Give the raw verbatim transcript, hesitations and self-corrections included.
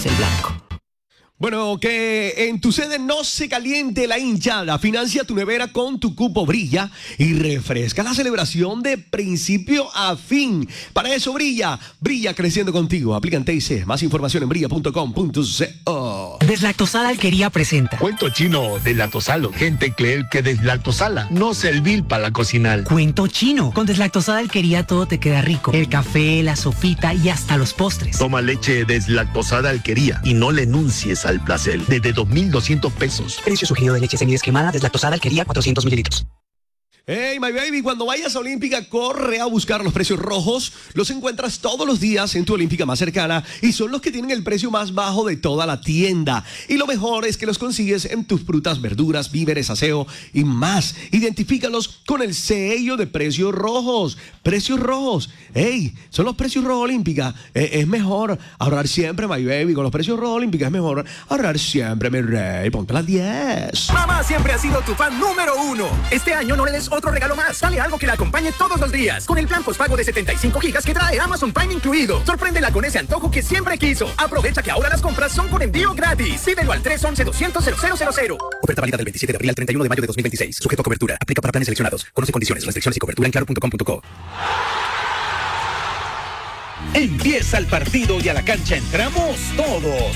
es el blanco. Bueno, que en tu sede no se caliente la hinchada. Financia tu nevera con tu cupo Brilla y refresca la celebración de principio a fin. Para eso Brilla, Brilla creciendo contigo. Aplican T I C. Más información en brilla punto com punto co. Deslactosada Alquería presenta Cuento chino deslactosalo. Gente cree que deslactosala no servir para cocinar. Cuento chino. Con Deslactosada Alquería todo te queda rico. El café, la sopita y hasta los postres. Toma leche deslactosada Alquería y no le enuncies al placer. Desde dos mil doscientos pesos. Precio sugerido de leche semidescremada Deslactosada Alquería cuatrocientos mililitros. Hey, my baby, cuando vayas a Olímpica, corre a buscar los precios rojos. Los encuentras todos los días en tu Olímpica más cercana y son los que tienen el precio más bajo de toda la tienda. Y lo mejor es que los consigues en tus frutas, verduras, víveres, aseo y más. Identifícalos con el sello de precios rojos. Precios rojos. Hey, son los precios rojos Olímpica. Eh, es mejor ahorrar siempre, my baby. Con los precios rojos Olímpica es mejor ahorrar siempre, mi rey. Ponte las diez. Mamá siempre ha sido tu fan número uno. Este año no le des otro regalo más. Dale algo que la acompañe todos los días. Con el plan postpago de setenta y cinco gigas que trae Amazon Prime incluido. Sorpréndela con ese antojo que siempre quiso. Aprovecha que ahora las compras son con envío gratis. Pídelo al tres once doscientos cero cero cero cero. Oferta válida del veintisiete de abril al treinta y uno de mayo de dos mil veintiséis. Sujeto a cobertura. Aplica para planes seleccionados. Conoce condiciones, restricciones y cobertura en claro punto com punto co. Empieza el partido y a la cancha entramos todos.